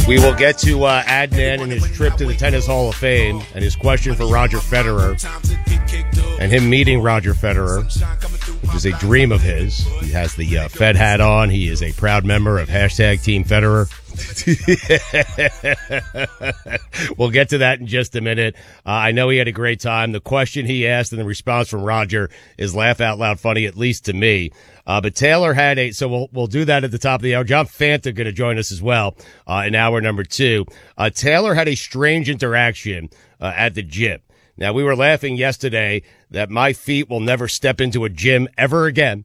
We will get to Adnan and his trip to the Tennis Hall of Fame and his question for Roger Federer and him meeting Roger Federer, which is a dream of his. He has the Fed hat on. He is a proud member of hashtag Team Federer. We'll get to that in just a minute. I know he had a great time. The question he asked and the response from Roger is laugh out loud funny, at least to me. But Taylor had so we'll do that at the top of the hour. John Fanta going to join us as well in hour number 2. Taylor had a strange interaction at the gym. Now, we were laughing yesterday that my feet will never step into a gym ever again.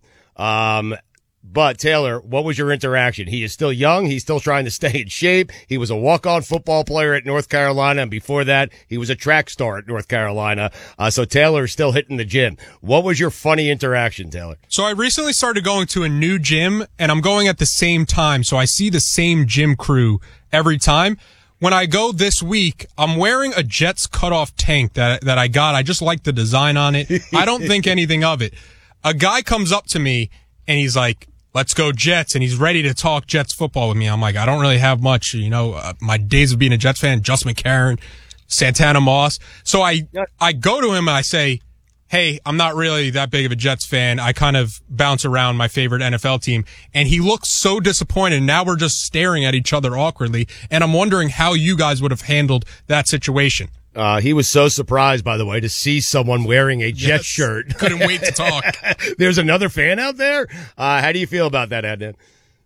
But, Taylor, what was your interaction? He is still young. He's still trying to stay in shape. He was a walk-on football player at North Carolina, and before that, he was a track star at North Carolina. So Taylor is still hitting the gym. What was your funny interaction, Taylor? So I recently started going to a new gym, and I'm going at the same time, so I see the same gym crew every time. When I go this week, I'm wearing a Jets cutoff tank that I got. I just like the design on it. I don't think anything of it. A guy comes up to me, and he's like, "Let's go Jets," and he's ready to talk Jets football with me. I'm like, I don't really have much, my days of being a Jets fan, Just McCarron, Santana Moss. So I go to him and I say, "Hey, I'm not really that big of a Jets fan. I kind of bounce around my favorite NFL team." And he looks so disappointed. Now we're just staring at each other awkwardly. And I'm wondering how you guys would have handled that situation. He was so surprised, by the way, to see someone wearing a Jets shirt. Couldn't wait to talk. There's another fan out there? How do you feel about that, Adnan?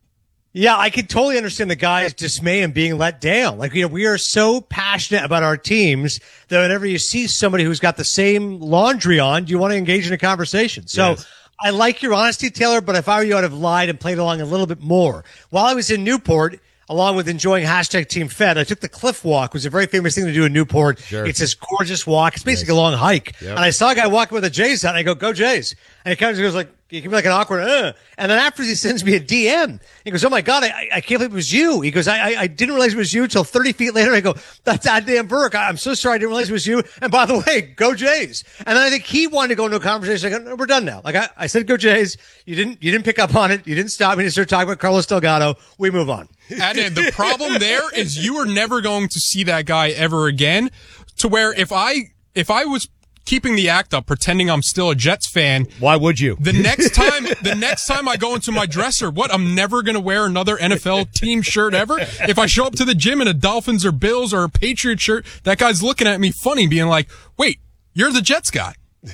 Yeah, I can totally understand the guy's dismay and being let down. We are so passionate about our teams that whenever you see somebody who's got the same laundry on, you want to engage in a conversation. So yes. I like your honesty, Taylor, but if I were you, I'd have lied and played along a little bit more. While I was in Newport, along with enjoying hashtag Team Fed, I took the Cliff Walk, which is a very famous thing to do in Newport. Sure. It's this gorgeous walk. It's basically a long hike. Yep. And I saw a guy walking with a Jays hat, and I go, "Go Jays." And he kind of goes like, he gave me like an awkward, And then after he sends me a DM, he goes, "Oh my God, I can't believe it was you." He goes, I didn't realize it was you until 30 feet later. I go, "That's Adnan Burke. I'm so sorry. I didn't realize it was you. And by the way, go Jays." And then I think he wanted to go into a conversation. I go, "No, we're done now." Like I said, go Jays. You didn't pick up on it. You didn't stop me to start talking about Carlos Delgado. We move on. And the problem there is you are never going to see that guy ever again, to where if I was keeping the act up, pretending I'm still a Jets fan. Why would you? The next time I go into my dresser, I'm never going to wear another NFL team shirt ever? If I show up to the gym in a Dolphins or Bills or a Patriot shirt, that guy's looking at me funny, being like, "Wait, you're the Jets guy."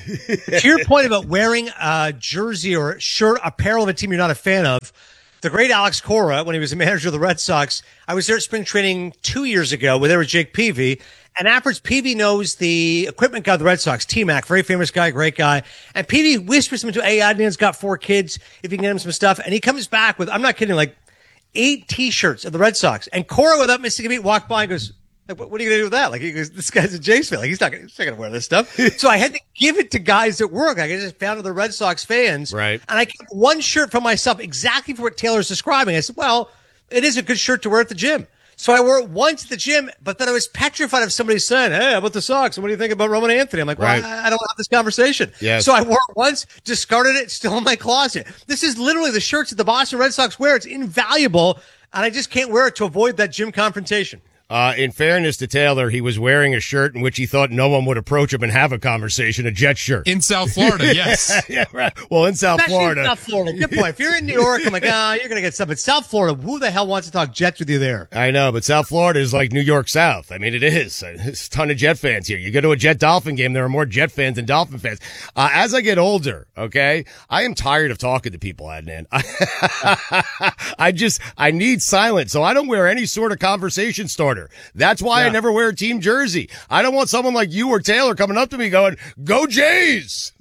To your point about wearing a jersey or shirt, apparel of a team you're not a fan of, the great Alex Cora, when he was the manager of the Red Sox, I was there at spring training 2 years ago where there was Jake Peavy. And afterwards, Peavy knows the equipment guy of the Red Sox, T-Mac, very famous guy, great guy. And Peavy whispers him into, "Hey, Adnan's got 4 kids. If you can get him some stuff." And he comes back with, I'm not kidding, like 8 T-shirts of the Red Sox. And Cora, without missing a beat, walked by and goes, "What are you going to do with that?" Like, he goes, "This guy's a Jays fan. Like, he's not going to wear this stuff." So I had to give it to guys at work. Like, I just found the Red Sox fans. Right. And I kept one shirt for myself exactly for what Taylor's describing. I said, well, it is a good shirt to wear at the gym. So I wore it once at the gym, but then I was petrified of somebody saying, "Hey, how about the Sox? And what do you think about Roman Anthony?" I'm like, well, right. I don't have this conversation. Yes. So I wore it once, discarded it, still in my closet. This is literally the shirts that the Boston Red Sox wear. It's invaluable, and I just can't wear it to avoid that gym confrontation. In fairness to Taylor, he was wearing a shirt in which he thought no one would approach him and have a conversation, a Jet shirt. In South Florida, yes. Yeah, right. Well, in South Florida. In South Florida. Good point. If you're in New York, I'm like, you're going to get stuff. But South Florida, who the hell wants to talk Jets with you there? I know, but South Florida is like New York South. I mean, it is. There's a ton of Jet fans here. You go to a Jet-Dolphin game, there are more Jet fans than Dolphin fans. As I get older, okay, I am tired of talking to people, Adnan. I need silence, so I don't wear any sort of conversation starter. That's why I never wear a team jersey. I don't want someone like you or Taylor coming up to me going, "Go Jays!"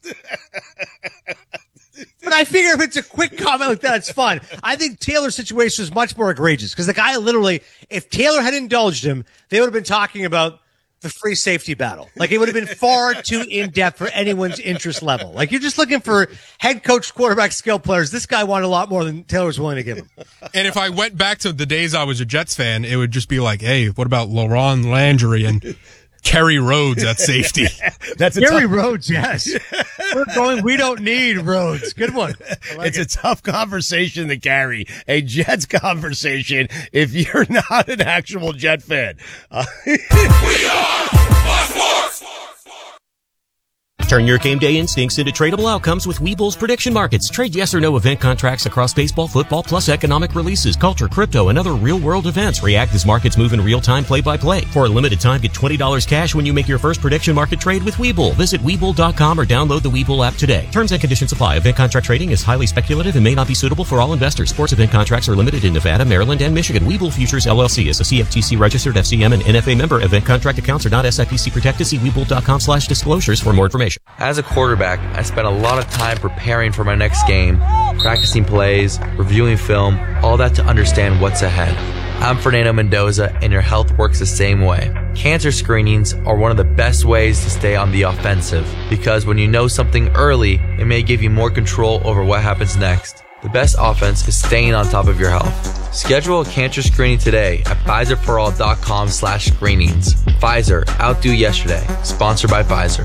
But I figure if it's a quick comment like that, it's fun. I think Taylor's situation is much more egregious because the guy literally, if Taylor had indulged him, they would have been talking about the free safety battle. Like, it would have been far too in-depth for anyone's interest level. Like, you're just looking for head coach, quarterback, skill players. This guy wanted a lot more than Taylor was willing to give him. And if I went back to the days I was a Jets fan, it would just be like, "Hey, what about Laurent Landry and Kerry Rhodes at safety. That's a Kerry Rhodes, yes. We're going, we don't need Rhodes. Good one. It's a tough conversation to carry, a Jets conversation, if you're not an actual Jet fan. We are Sports! Turn your game day instincts into tradable outcomes with Webull's prediction markets. Trade yes or no event contracts across baseball, football, plus economic releases, culture, crypto, and other real-world events. React as markets move in real time, play-by-play. For a limited time, get $20 cash when you make your first prediction market trade with Webull. Visit Webull.com or download the Webull app today. Terms and conditions apply. Event contract trading is highly speculative and may not be suitable for all investors. Sports event contracts are limited in Nevada, Maryland, and Michigan. Webull Futures LLC is a CFTC-registered FCM and NFA member. Event contract accounts are not SIPC protected. See Webull.com/disclosures for more information. As a quarterback, I spent a lot of time preparing for my next game, practicing plays, reviewing film, all that to understand what's ahead. I'm Fernando Mendoza, and your health works the same way. Cancer screenings are one of the best ways to stay on the offensive, because when you know something early, it may give you more control over what happens next. The best offense is staying on top of your health. Schedule a cancer screening today at PfizerForAll.com/screenings. Pfizer, outdo yesterday. Sponsored by Pfizer.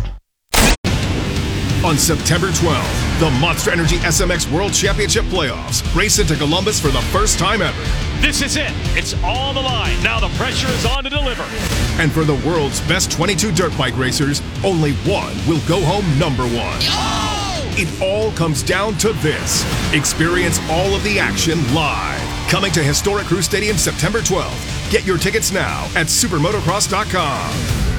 On September 12th, the Monster Energy SMX World Championship Playoffs race into Columbus for the first time ever. This is it. It's all the line. Now the pressure is on to deliver. And for the world's best 22 dirt bike racers, only one will go home number one. Oh! It all comes down to this. Experience all of the action live. Coming to Historic Crew Stadium September 12th. Get your tickets now at supermotocross.com.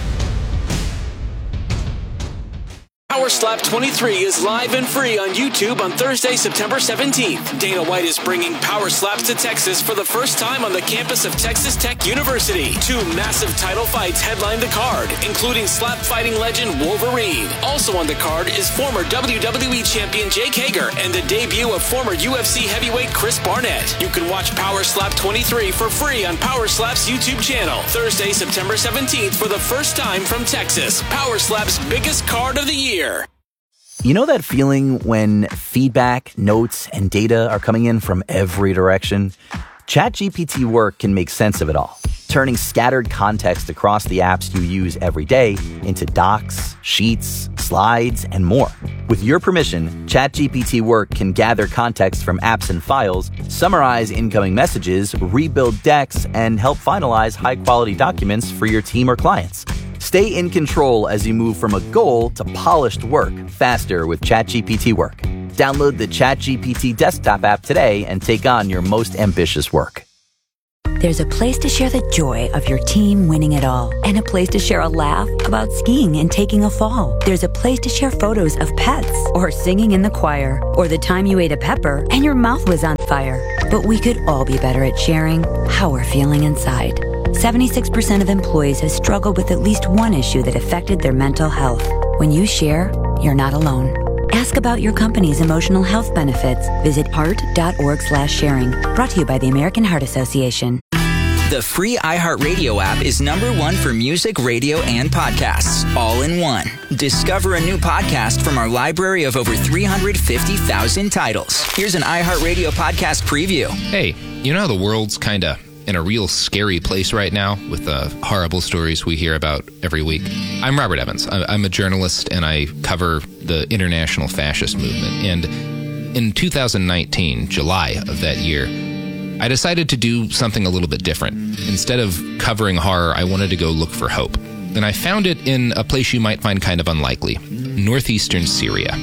Power Slap 23 is live and free on YouTube on Thursday, September 17th. Dana White is bringing Power Slaps to Texas for the first time on the campus of Texas Tech University. 2 massive title fights headline the card, including slap fighting legend Wolverine. Also on the card is former WWE champion Jake Hager and the debut of former UFC heavyweight Chris Barnett. You can watch Power Slap 23 for free on Power Slap's YouTube channel. Thursday, September 17th for the first time from Texas. Power Slap's biggest card of the year. You know that feeling when feedback, notes, and data are coming in from every direction? ChatGPT Work can make sense of it all, turning scattered context across the apps you use every day into docs, sheets, slides, and more. With your permission, ChatGPT Work can gather context from apps and files, summarize incoming messages, rebuild decks, and help finalize high-quality documents for your team or clients. Stay in control as you move from a goal to polished work faster with ChatGPT Work. Download the ChatGPT desktop app today and take on your most ambitious work. There's a place to share the joy of your team winning it all, and a place to share a laugh about skiing and taking a fall. There's a place to share photos of pets, or singing in the choir, or the time you ate a pepper and your mouth was on fire. But we could all be better at sharing how we're feeling inside. 76% of employees have struggled with at least one issue that affected their mental health. When you share, you're not alone. Ask about your company's emotional health benefits. Visit heart.org/sharing. Brought to you by the American Heart Association. The free iHeartRadio app is #1 for music, radio, and podcasts, all in one. Discover a new podcast from our library of over 350,000 titles. Here's an iHeartRadio podcast preview. Hey, you know how the world's kind of in a real scary place right now with the horrible stories we hear about every week? I'm Robert Evans. I'm a journalist, and I cover the international fascist movement. And in 2019, July of that year, I decided to do something a little bit different. Instead of covering horror, I wanted to go look for hope. And I found it in a place you might find kind of unlikely, northeastern Syria.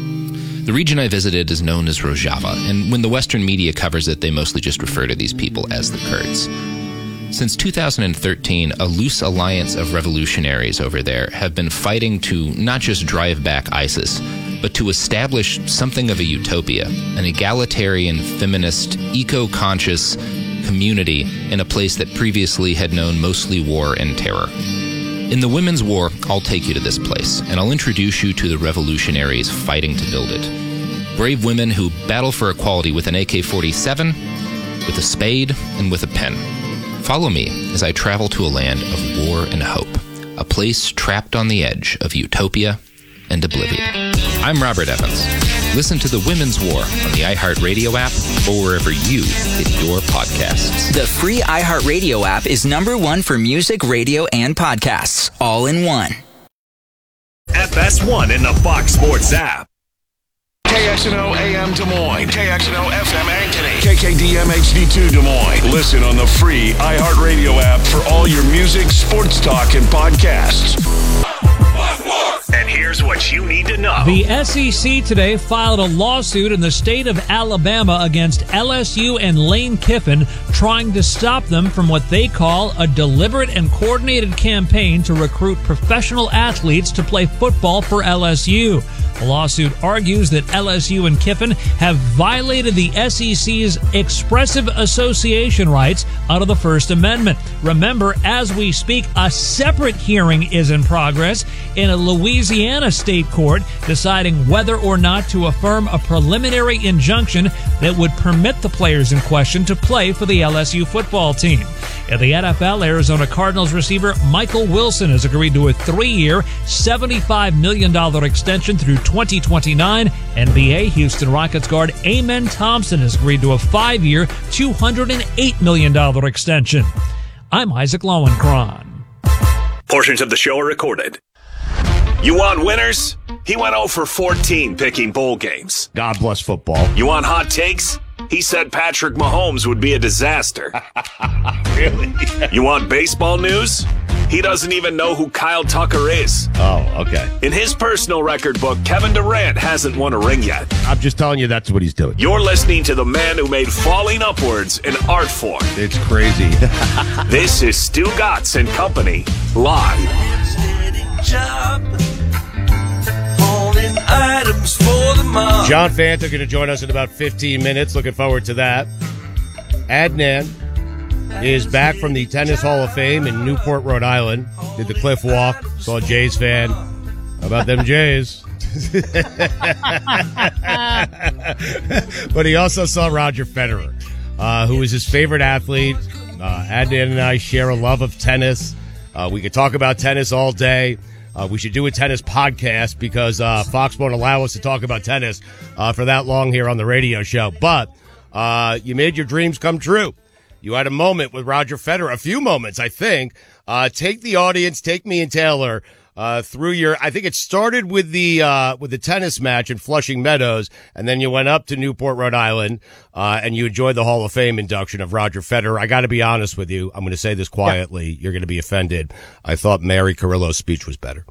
The region I visited is known as Rojava, and when the Western media covers it, they mostly just refer to these people as the Kurds. Since 2013, a loose alliance of revolutionaries over there have been fighting to not just drive back ISIS, but to establish something of a utopia, an egalitarian, feminist, eco-conscious community in a place that previously had known mostly war and terror. In the Women's War, I'll take you to this place, and I'll introduce you to the revolutionaries fighting to build it. Brave women who battle for equality with an AK-47, with a spade, and with a pen. Follow me as I travel to a land of war and hope, a place trapped on the edge of utopia and oblivion. I'm Robert Evans. Listen to The Women's War on the iHeartRadio app or wherever you get your podcasts. The free iHeartRadio app is #1 for music, radio, and podcasts, all in one. FS1 in the Fox Sports app. KXNO AM Des Moines, KXNO FM Ankeny, KKDM HD2 Des Moines. Listen on the free iHeartRadio app for all your music, sports talk, and podcasts. And here's what you need to know. The SEC today filed a lawsuit in the state of Alabama against LSU and Lane Kiffin, trying to stop them from what they call a deliberate and coordinated campaign to recruit professional athletes to play football for LSU. The lawsuit argues that LSU and Kiffin have violated the SEC's expressive association rights under the First Amendment. Remember, as we speak, a separate hearing is in progress in a Louisiana state court deciding whether or not to affirm a preliminary injunction that would permit the players in question to play for the LSU football team. In the NFL, Arizona Cardinals receiver Michael Wilson has agreed to a 3-year, $75 million extension through 2029. NBA Houston Rockets guard Amen Thompson has agreed to a 5-year, $208 million extension. I'm Isaac Lowenkron. Portions of the show are recorded. You want winners? He went 0 for 14 picking bowl games. God bless football. You want hot takes? He said Patrick Mahomes would be a disaster. Really? You want baseball news? He doesn't even know who Kyle Tucker is. Oh, okay. In his personal record book, Kevin Durant hasn't won a ring yet. I'm just telling you that's what he's doing. You're listening to the man who made falling upwards an art form. It's crazy. This is Stu Gatz and Company, live. John Fanta going to join us in about 15 minutes. Looking forward to that. Adnan is back from the Tennis Hall of Fame in Newport, Rhode Island. Did the cliff walk. Saw a Jays fan. How about them Jays? But he also saw Roger Federer, who is his favorite athlete. Adnan and I share a love of tennis. We could talk about tennis all day. We should do a tennis podcast because Fox won't allow us to talk about tennis for that long here on the radio show. But you made your dreams come true. You had a moment with Roger Federer, a few moments, I think. Take the audience, take me and Taylor through your. I think it started with the tennis match in Flushing Meadows, and then you went up to Newport, Rhode Island, and you enjoyed the Hall of Fame induction of Roger Federer. I got to be honest with you. I'm going to say this quietly. Yeah. You're going to be offended. I thought Mary Carrillo's speech was better.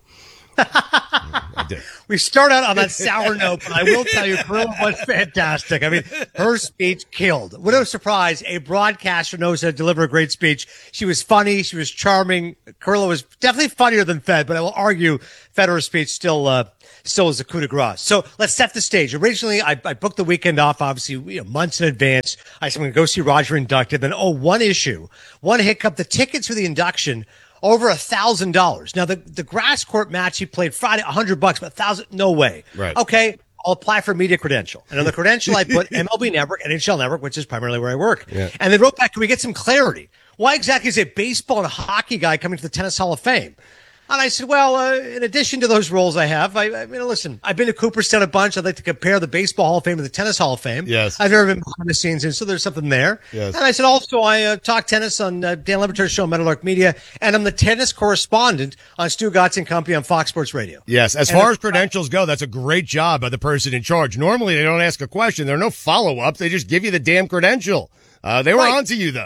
I did. We start out on that sour note, but I will tell you, Carrillo was fantastic. I mean, her speech killed. What a surprise. A broadcaster knows how to deliver a great speech. She was funny. She was charming. Carrillo was definitely funnier than Fed, but I will argue Federer's speech still is a coup de grace. So let's set the stage. Originally, I booked the weekend off, obviously, months in advance. I said, I'm going to go see Roger inducted. Then, one hiccup, the tickets for the induction, over $1,000. Now, the grass court match he played Friday, $100, but $1,000, no way. Right. Okay, I'll apply for a media credential. And on the credential, I put MLB Network, NHL Network, which is primarily where I work. Yeah. And they wrote back, can we get some clarity? Why exactly is a baseball and hockey guy coming to the Tennis Hall of Fame? And I said, well, in addition to those roles I have, I mean, listen, I've been to Cooperstown a bunch. I'd like to compare the Baseball Hall of Fame to the Tennis Hall of Fame. Yes. I've never been behind the scenes, and so there's something there. Yes. And I said, also, I talk tennis on Dan Leberter's show, Meadowlark Media, and I'm the tennis correspondent on Stu Gatz and Company on Fox Sports Radio. Yes. As far as credentials go, that's a great job by the person in charge. Normally, they don't ask a question. There are no follow-ups. They just give you the damn credential. They were on to you, though.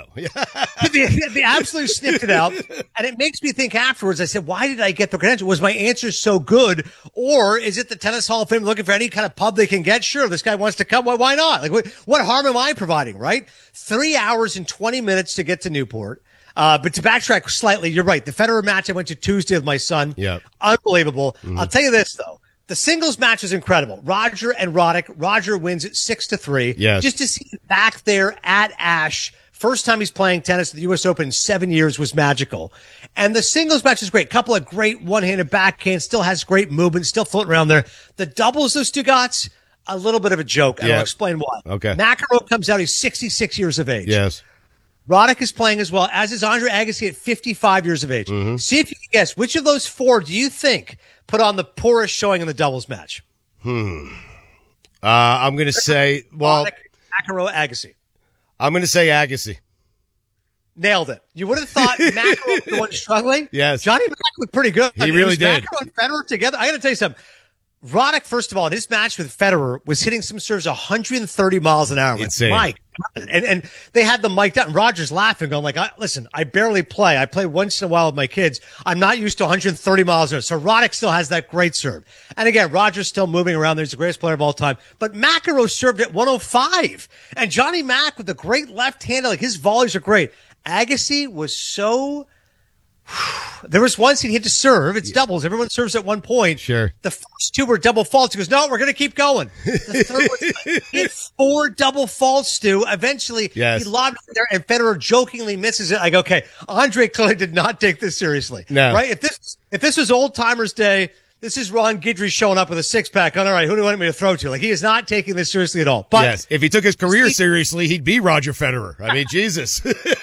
They absolutely sniffed it out. And it makes me think afterwards, I said, why did I get the credential? Was my answer so good? Or is it the Tennis Hall of Fame looking for any kind of pub they can get? Sure, this guy wants to come. Why not? Like, what harm am I providing, right? 3 hours and 20 minutes to get to Newport. But to backtrack slightly, you're right. The Federer match I went to Tuesday with my son. Yeah. Unbelievable. Mm-hmm. I'll tell you this, though. The singles match is incredible. Roger and Roddick. Roger wins it 6-3. Yes. Just to see him back there at Ash, first time he's playing tennis at the U.S. Open in 7 years, was magical. And the singles match is great. Couple of great one-handed backhands. Still has great movement. Still floating around there. The doubles, those two Gatz, a little bit of a joke. And I'll explain why. Okay. McEnroe comes out. He's 66 years of age. Yes. Roddick is playing as well, as is Andre Agassi at 55 years of age. Mm-hmm. See if you can guess, which of those four do you think put on the poorest showing in the doubles match? I'm going to say, McEnroe, Agassi. I'm going to say Agassi. Nailed it. You would have thought McEnroe was the one struggling. Yes. Johnny Mac looked pretty good. He really did. McEnroe and Federer together. I got to tell you something. Roddick, first of all, in his match with Federer, was hitting some serves 130 miles an hour. Insane. Mike. And they had the mic down. Roger's laughing, going like, listen, I barely play. I play once in a while with my kids. I'm not used to 130 miles an hour. So Roddick still has that great serve. And again, Roger's still moving around there. He's the greatest player of all time. But McEnroe served at 105. And Johnny Mac with the great left hand, like his volleys are great. Agassi was so... There was once he hit to serve. It's doubles. Everyone serves at one point. Sure. The first two were double faults. He goes, no, we're going to keep going. The third was he hit 4 double faults, Stu. Eventually, he lobbed it there, and Federer jokingly misses it. I go, okay, Andre clearly did not take this seriously. No. Right? If this was Old Timers Day, this is Ron Guidry showing up with a six-pack on. All right, who do you want me to throw to? Like, he is not taking this seriously at all. But yes, if he took his career seriously, he'd be Roger Federer. I mean, Jesus.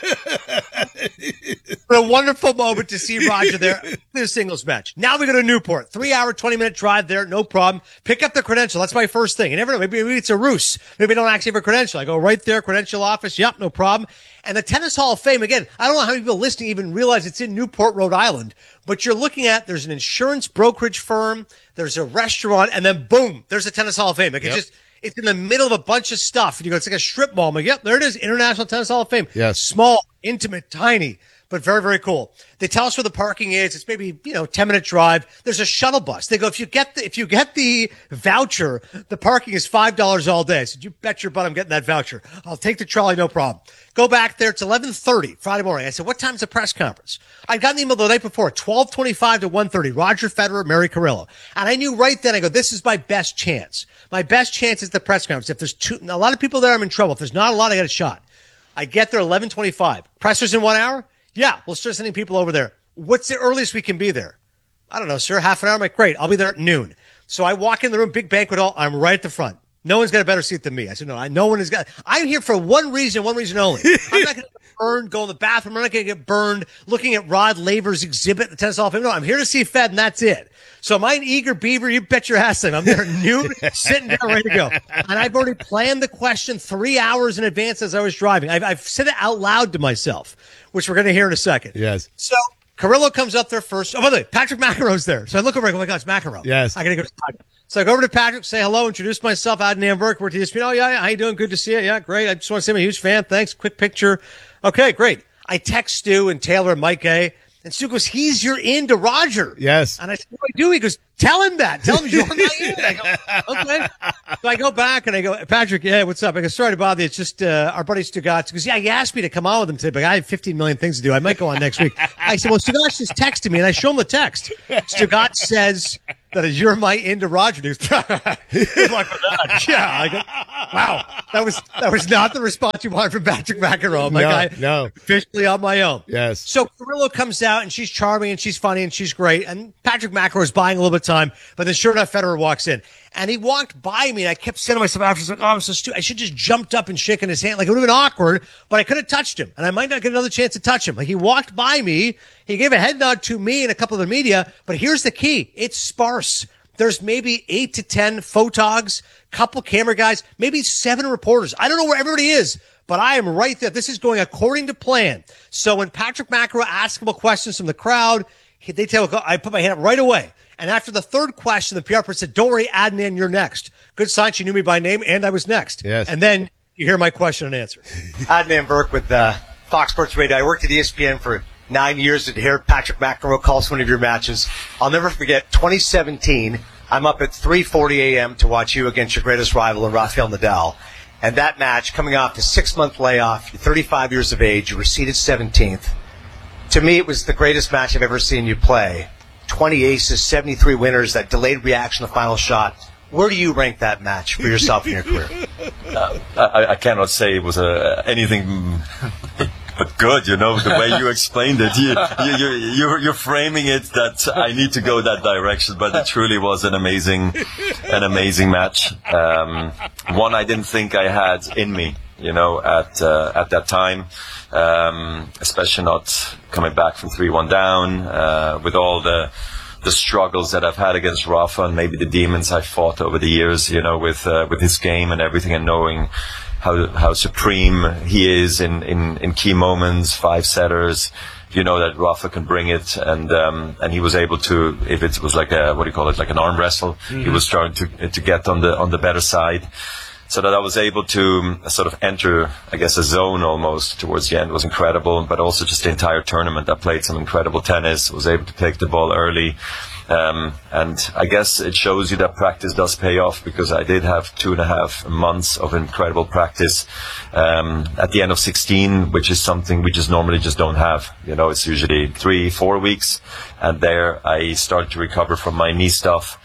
What a wonderful moment to see Roger there in a singles match. Now we go to Newport. 3-hour, 20-minute drive there. No problem. Pick up the credential. That's my first thing. You never know. Maybe it's a ruse. Maybe I don't actually have a credential. I go right there, credential office. Yep, no problem. And the Tennis Hall of Fame, again, I don't know how many people listening even realize it's in Newport, Rhode Island, but you're looking at, there's an insurance brokerage firm, there's a restaurant, and then boom, there's a Tennis Hall of Fame. Like it's in the middle of a bunch of stuff. And you go, it's like a strip mall. I'm like, yep, there it is. International Tennis Hall of Fame. Yes. Small, intimate, tiny, but very, very cool. They tell us where the parking is. It's maybe, 10-minute drive. There's a shuttle bus. They go, if you get the voucher, the parking is $5 all day. I said, you bet your butt I'm getting that voucher. I'll take the trolley, no problem. Go back there. It's 11:30 Friday morning. I said, what time's the press conference? I'd gotten the email the night before, 12:25 to 1:30. Roger Federer, Mary Carrillo. And I knew right then, I go, this is my best chance. My best chance is the press conference. If there's a lot of people there, I'm in trouble. If there's not a lot, I got a shot. I get there 11:25. Presser's in 1 hour? Yeah, we'll start sending people over there. What's the earliest we can be there? I don't know, sir. Half an hour? I'm like, great. I'll be there at noon. So I walk in the room, big banquet hall. I'm right at the front. No one's got a better seat than me. I said, no one has got. I'm here for one reason only. I'm not going to get burned, go in the bathroom. I'm not going to get burned looking at Rod Laver's exhibit at the Tennis Hall of Fame. No, I'm here to see Fed, and that's it. So am I an eager beaver? You bet your ass I'm there at noon, sitting down, ready to go. And I've already planned the question 3 hours in advance as I was driving. I've said it out loud to myself, which we're going to hear in a second. Yes. So Carrillo comes up there first. Oh, by the way, Patrick McEnroe's there. So I look over and go, oh my God, it's McEnroe. Yes. I got to go to Patrick. So I go over to Patrick, say hello, introduce myself, Adnan Burke. We're to ESPN. Oh, yeah, how you doing? Good to see you. Yeah, great. I just want to say I'm a huge fan. Thanks. Quick picture. Okay, great. I text Stu and Taylor and Mike A. And Stu goes, he's your in to Roger. Yes. And I said, what do I do? He goes, tell him that. Tell him you're my in. I go, okay. So I go back and I go, Patrick, yeah, what's up? I go, sorry to bother you. It's just our buddy Stugatz. He goes, yeah, he asked me to come on with him today, but I have 15 million things to do. I might go on next week. I said, well, Stugatz just texted me, and I show him the text. Stugatz says that you're my into Roger news. He's like, yeah. I go, wow, that was not the response you wanted from Patrick McEnroe. I'm like, no. Officially on my own. Yes. So Carrillo comes out, and she's charming, and she's funny, and she's great. And Patrick McEnroe is buying a little bit of time, but then sure enough, Federer walks in. And he walked by me, and I kept saying to myself after, like, oh, I'm so stupid. I should just jumped up and shaken his hand. Like, it would have been awkward, but I could have touched him, and I might not get another chance to touch him. Like, he walked by me. He gave a head nod to me and a couple of the media, but here's the key. It's sparse. There's maybe 8 to 10 photogs, couple camera guys, maybe 7 reporters. I don't know where everybody is, but I am right there. This is going according to plan. So when Patrick McEnroe asks him questions from the crowd, they tell me, I put my hand up right away. And after the third question, the PR person said, don't worry, Adnan, you're next. Good sign. She knew me by name, and I was next. Yes. And then you hear my question and answer. Adnan Burke with Fox Sports Radio. I worked at ESPN for 9 years to hear Patrick McEnroe calls one of your matches. I'll never forget 2017. I'm up at 3:40 a.m. to watch you against your greatest rival, Rafael Nadal. And that match, coming off the 6-month layoff, you're 35 years of age, you were seeded 17th. To me, it was the greatest match I've ever seen you play. 20 aces, 73 winners, that delayed reaction, the final shot. Where do you rank that match for yourself in your career? I cannot say it was anything but good, the way you explained it. You're framing it that I need to go that direction, but it truly was an amazing match. One I didn't think I had in me, at that time, especially not coming back from 3-1 down, with all the the struggles that I've had against Rafa and maybe the demons I fought over the years, with his game and everything, and knowing how supreme he is in key moments, 5-setters. That Rafa can bring it, and he was able to, if it was like like an arm wrestle, he was trying to get on the better side. So that I was able to sort of enter, I guess, a zone almost towards the end was incredible. But also just the entire tournament, I played some incredible tennis, was able to take the ball early. And I guess it shows you that practice does pay off, because I did have 2.5 months of incredible practice at the end of 16, which is something we just normally just don't have. It's usually 3-4 weeks. And there I started to recover from my knee stuff.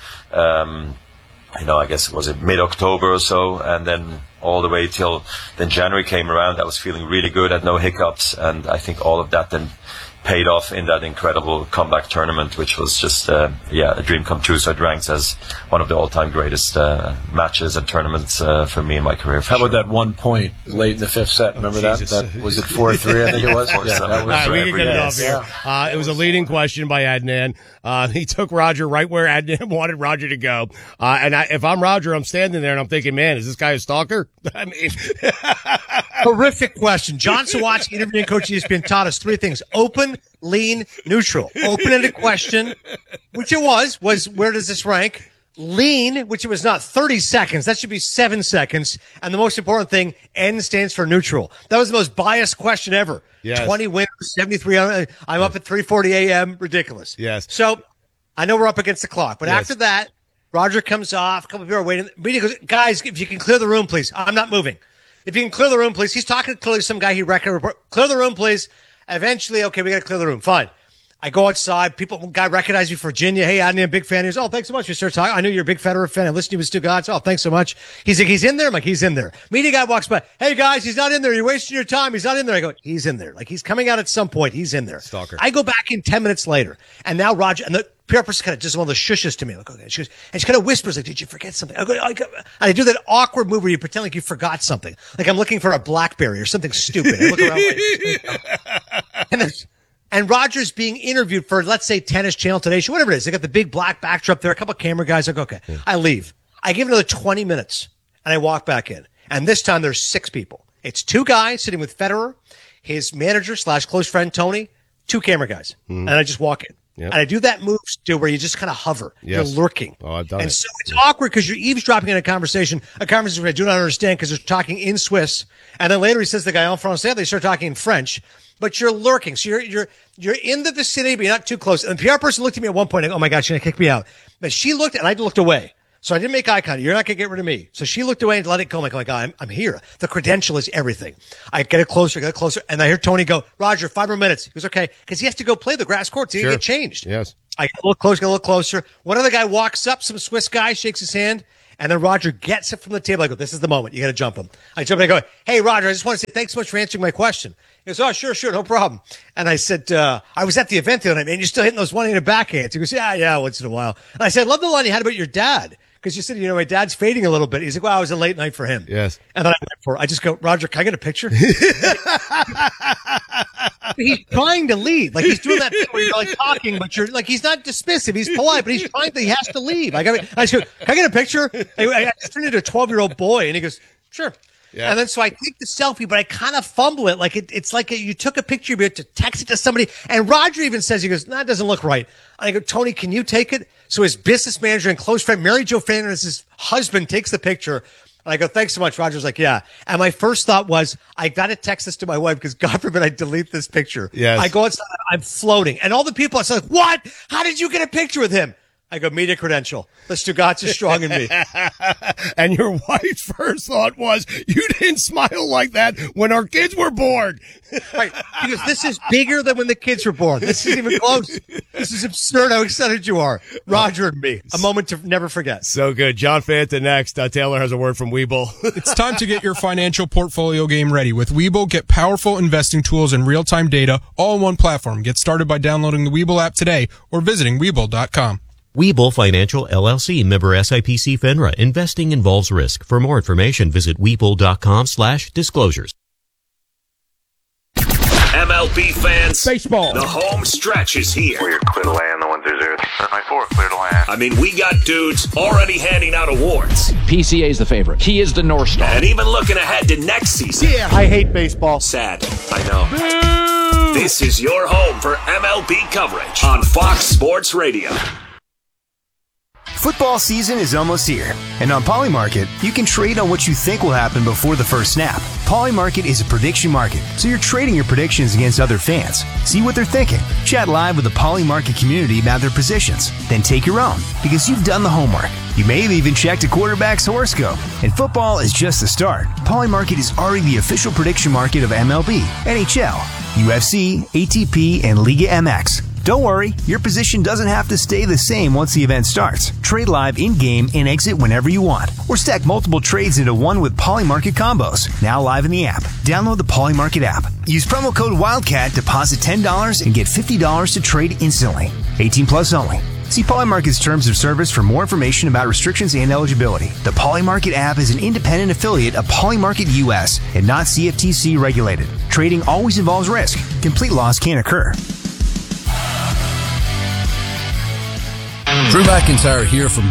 I guess it was mid-October or so, and then all the way till then January came around. I was feeling really good, had no hiccups, and I think all of that then paid off in that incredible comeback tournament, which was just a dream come true. So it ranks as one of the all-time greatest matches and tournaments for me in my career. How about that 1 point late in the 5th set? Remember that? That was it 4-3, I think it was. Yeah, that was we can get it off here. It was a leading question by Adnan. He took Roger right where Adnan wanted Roger to go. If I'm Roger, I'm standing there and I'm thinking, man, is this guy a stalker? I mean, horrific question. John Sawatsky, interviewing coach ESPN, taught us 3 things: open, lean, neutral. Open-ended question, which it was where does this rank? Lean, which it was not 30 seconds. That should be 7 seconds. And the most important thing, N stands for neutral. That was the most biased question ever. Yes. 20 winners, 73. I'm up at 3:40 a.m. Ridiculous. Yes. So I know we're up against the clock, but after that, Roger comes off. A couple of people are waiting. Media goes, guys, if you can clear the room, please. I'm not moving. If you can clear the room, please. He's talking clearly to some guy he recognized. Clear the room, please. Eventually, okay, we got to clear the room. Fine. I go outside. Guy recognized me from Virginia. Hey, Adnan, big fan. He goes, oh, thanks so much. We start talking. I knew you're a big Federer fan. I listened to you with Stu Gatz. Oh, thanks so much. He's like, he's in there? I'm like, he's in there. Media guy walks by. Hey, guys, he's not in there. You're wasting your time. He's not in there. I go, he's in there. Like, he's coming out at some point. He's in there. Stalker. I go back in 10 minutes later. And now Roger, and the PR person kind of does one of the shushes to me. Like, okay. She goes, and she kind of whispers, like, did you forget something? And I do that awkward move where you pretend like you forgot something. Like I'm looking for a BlackBerry or something stupid. I look around like, and Roger's being interviewed for, let's say, Tennis Channel, Today Show, whatever it is. They got the big black backdrop there, a couple of camera guys. I go, okay. I leave. I give another 20 minutes, and I walk back in. And this time there's 6 people. It's 2 guys sitting with Federer, his manager / close friend, Tony, 2 camera guys. And I just walk in. Yep. And I do that move, Stu, where you just kind of hover. Yes. You're lurking. Oh, I've done and it. so it's awkward because you're eavesdropping in a conversation I do not understand because they're talking in Swiss. And then later he says the guy en français, they start talking in French. But you're lurking. So you're in the vicinity, but you're not too close. And the PR person looked at me at one point and go, oh my God, she's going to kick me out. But she looked and I looked away. So I didn't make eye contact. You're not going to get rid of me. So she looked away and let it go. I'm like, oh my God, I'm here. The credential is everything. I get it closer. And I hear Tony go, Roger, 5 more minutes. He goes, okay. Cause he has to go play the grass courts. He get changed. Yes. I get a little closer. One other guy walks up, some Swiss guy shakes his hand. And then Roger gets it from the table. I go, this is the moment. You got to jump him. I jump and I go, hey, Roger, I just want to say thanks so much for answering my question. He goes, oh, sure, no problem. And I said, I was at the event the other night, man. You're still hitting those one-handed backhands. He goes, yeah, once in a while. And I said, I love the line you had about your dad. Because you said, my dad's fading a little bit. He's like, well, it was a late night for him. Yes. And then I went for it. I just go, Roger, can I get a picture? He's trying to leave. Like he's doing that thing where you're like talking, but you're like, he's not dismissive. He's polite, but he's trying to, he has to leave. I just go, can I get a picture? I just turned into a 12-year-old boy. And he goes, sure. Yeah. And then so I take the selfie, but I kind of fumble it. Like it's like you took a picture, you had to text it to somebody. And Roger even says, he goes, no, it doesn't look right. I go, Tony, can you take it? So his business manager and close friend, Mary Jo Fernandez, his husband, takes the picture. And I go, thanks so much. Roger's like, yeah. And my first thought was, I got to text this to my wife because God forbid I delete this picture. Yes. I go outside, I'm floating. And all the people are like, what? How did you get a picture with him? I go, media credential. The Stugatz is strong in me. And your wife's first thought was, you didn't smile like that when our kids were born. Right. Because this is bigger than when the kids were born. This isn't even close. This is absurd how excited you are. Roger and me. A moment to never forget. So good. John Fanta next. Taylor has a word from Webull. It's time to get your financial portfolio game ready. With Webull, get powerful investing tools and real-time data all on one platform. Get started by downloading the Webull app today or visiting Webull.com. Webull Financial LLC, member SIPC FINRA. Investing involves risk. For more information, visit Webull.com/disclosures. And MLB fans. Baseball. The home stretch is here. We're clear to land, the 1-0. My 4, clear to land. I mean, we got dudes already handing out awards. PCA is the favorite. He is the North Star. And even looking ahead to next season. Yeah, I hate baseball. Sad, I know. Boo! This is your home for MLB coverage on Fox Sports Radio. Football season is almost here, and on Polymarket, you can trade on what you think will happen before the first snap. Polymarket is a prediction market, so you're trading your predictions against other fans. See what they're thinking. Chat live with the Polymarket community about their positions. Then take your own, because you've done the homework. You may have even checked a quarterback's horoscope. And football is just the start. Polymarket is already the official prediction market of MLB, NHL, UFC, ATP, and Liga MX. Don't worry, your position doesn't have to stay the same once the event starts. Trade live in-game and exit whenever you want. Or stack multiple trades into one with Polymarket combos. Now live in the app. Download the Polymarket app. Use promo code WILDCAT, deposit $10, and get $50 to trade instantly. 18 plus only. See Polymarket's terms of service for more information about restrictions and eligibility. The Polymarket app is an independent affiliate of Polymarket US and not CFTC regulated. Trading always involves risk. Complete loss can occur. Drew McIntyre here from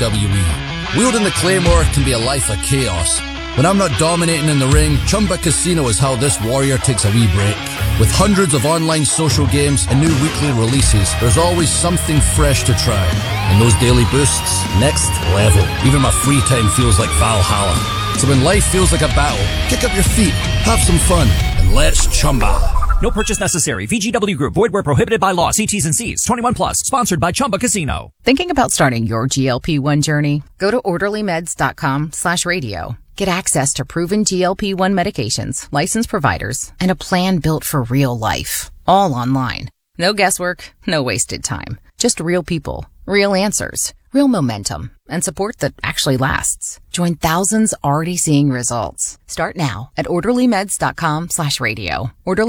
WWE. Wielding the Claymore can be a life of chaos. When I'm not dominating in the ring, Chumba Casino is how this warrior takes a wee break. With hundreds of online social games and new weekly releases, there's always something fresh to try. And those daily boosts, next level. Even my free time feels like Valhalla. So when life feels like a battle, kick up your feet, have some fun, and let's Chumba. No purchase necessary. VGW Group. Void where prohibited by law. See T's and C's. 21 plus. Sponsored by Chumba Casino. Thinking about starting your GLP-1 journey? Go to orderlymeds.com/radio. Get access to proven GLP-1 medications, licensed providers, and a plan built for real life. All online. No guesswork, no wasted time. Just real people, real answers, real momentum, and support that actually lasts. Join thousands already seeing results. Start now at orderlymeds.com/radio.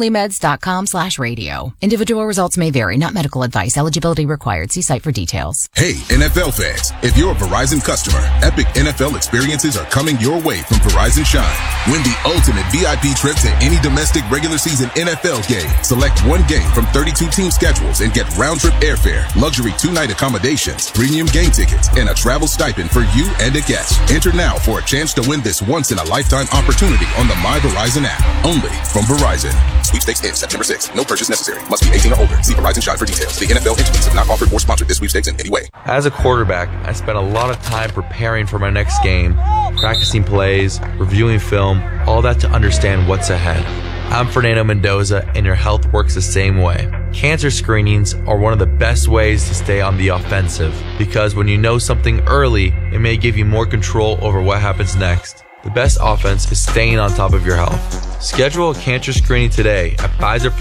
orderlymeds.com/radio. Individual results may vary, not medical advice. Eligibility required. See site for details. Hey, NFL fans, if you're a Verizon customer, epic NFL experiences are coming your way from Verizon Shine. Win the ultimate VIP trip to any domestic regular season NFL game. Select one game from 32 team schedules and get round-trip airfare, luxury 2-night accommodations, premium game tickets, and a travel stipend for you and a guest. Enter now for a chance to win this once-in-a-lifetime opportunity on the My Verizon app. Only from Verizon. Sweepstakes ends September 6th. No purchase necessary. Must be 18 or older. See Verizon Shine for details. The NFL entities have not offered or sponsored this sweepstakes in any way. As a quarterback, I spent a lot of time preparing for my next game, practicing plays, reviewing film, all that to understand what's ahead. I'm Fernando Mendoza, and your health works the same way. Cancer screenings are one of the best ways to stay on the offensive, because when you know something early, it may give you more control over what happens next. The best offense is staying on top of your health. Schedule a cancer screening today at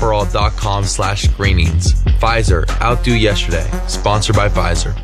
PfizerForAll.com/screenings. Pfizer, outdo yesterday. Sponsored by Pfizer.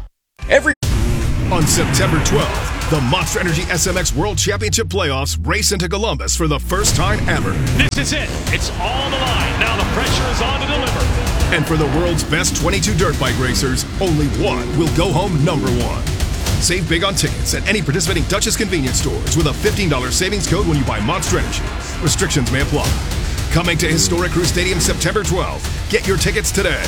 On September 12th, the Monster Energy SMX World Championship Playoffs race into Columbus for the first time ever. This is it. It's all the line. Now the pressure is on to deliver. And for the world's best 22 dirt bike racers, only one will go home number one. Save big on tickets at any participating Dutchess convenience stores with a $15 savings code when you buy Monster Energy. Restrictions may apply. Coming to historic Crew Stadium September 12th. Get your tickets today.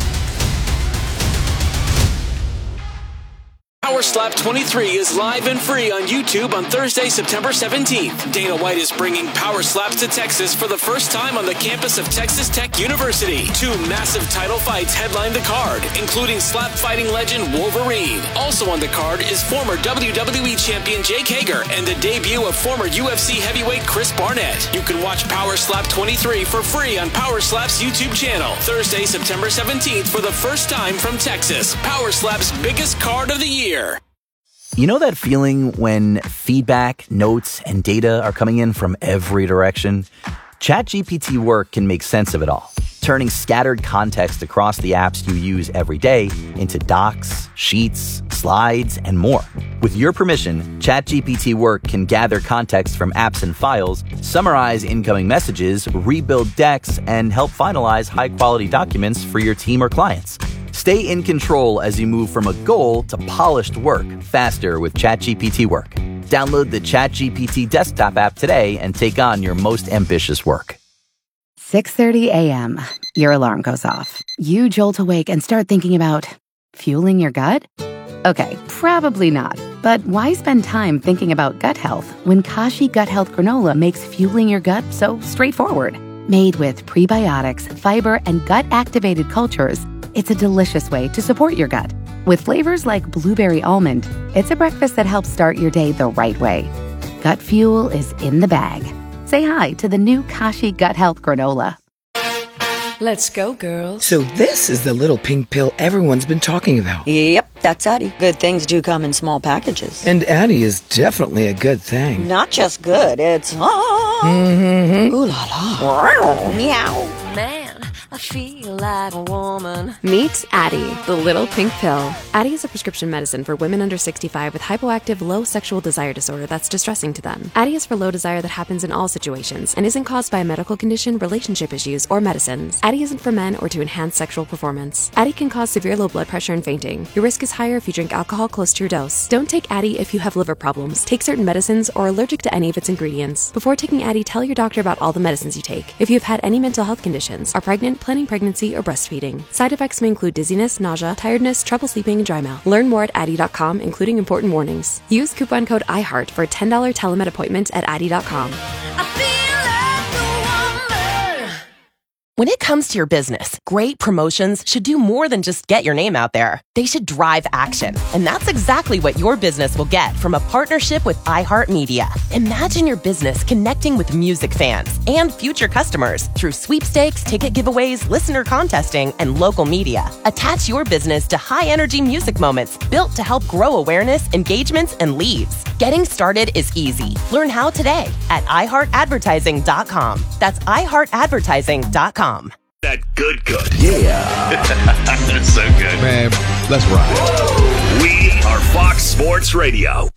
Power Slap 23 is live and free on YouTube on Thursday, September 17th. Dana White is bringing Power Slaps to Texas for the first time on the campus of Texas Tech University. 2 massive title fights headline the card, including slap fighting legend Wolverine. Also on the card is former WWE champion Jake Hager and the debut of former UFC heavyweight Chris Barnett. You can watch Power Slap 23 for free on Power Slap's YouTube channel. Thursday, September 17th for the first time from Texas. Power Slap's biggest card of the year. You know that feeling when feedback, notes, and data are coming in from every direction? ChatGPT Work can make sense of it all, turning scattered context across the apps you use every day into docs, sheets, slides, and more. With your permission, ChatGPT Work can gather context from apps and files, summarize incoming messages, rebuild decks, and help finalize high-quality documents for your team or clients. Stay in control as you move from a goal to polished work faster with ChatGPT Work. Download the ChatGPT desktop app today and take on your most ambitious work. 6:30 a.m. Your alarm goes off. You jolt awake and start thinking about fueling your gut? Okay, probably not. But why spend time thinking about gut health when Kashi Gut Health Granola makes fueling your gut so straightforward? Made with prebiotics, fiber, and gut-activated cultures, it's a delicious way to support your gut. With flavors like blueberry almond, it's a breakfast that helps start your day the right way. Gut fuel is in the bag. Say hi to the new Kashi Gut Health Granola. Let's go, girls. So this is the little pink pill everyone's been talking about. Yep, that's Addie. Good things do come in small packages. And Addie is definitely a good thing. Not just good, it's Mm-hmm. ooh la la. Meow. Man, I feel like a woman. Meet Addie, the little pink pill. Addie is a prescription medicine for women under 65 with hypoactive low sexual desire disorder that's distressing to them. Addie is for low desire that happens in all situations and isn't caused by a medical condition, relationship issues, or medicines. Addie isn't for men or to enhance sexual performance. Addie can cause severe low blood pressure and fainting. Your risk is higher if you drink alcohol close to your dose. Don't take Addie if you have liver problems, take certain medicines, or are allergic to any of its ingredients. Before taking Addie, tell your doctor about all the medicines you take. If you have had any mental health conditions, are pregnant, planning pregnancy, or breastfeeding. Side effects may include dizziness, nausea, tiredness, trouble sleeping, and dry mouth. Learn more at Addie.com, including important warnings. Use coupon code IHEART for a $10 telemed appointment at Addie.com. When it comes to your business, great promotions should do more than just get your name out there. They should drive action. And that's exactly what your business will get from a partnership with iHeartMedia. Imagine your business connecting with music fans and future customers through sweepstakes, ticket giveaways, listener contesting, and local media. Attach your business to high-energy music moments built to help grow awareness, engagements, and leads. Getting started is easy. Learn how today at iHeartAdvertising.com. That's iHeartAdvertising.com. That good. Yeah. That's so good. Man, let's ride. We are Fox Sports Radio.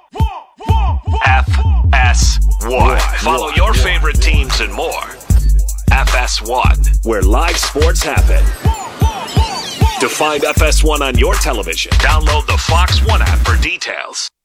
FS1. Follow your favorite teams and more. FS1, where live sports happen. To find FS1 on your television, download the Fox One app for details.